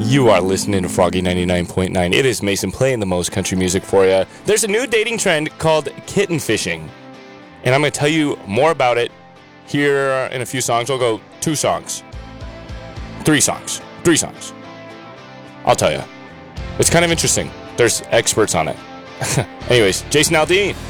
You are listening to Froggy 99.9. It is Mason playing the most country music for you. There's a new dating trend called kitten fishing, and I'm going to tell you more about it here in a few songs. I'll go 2 songs, 3 songs, 3 songs. I'll tell you. It's kind of interesting. There's experts on it. Anyways, Jason Aldean.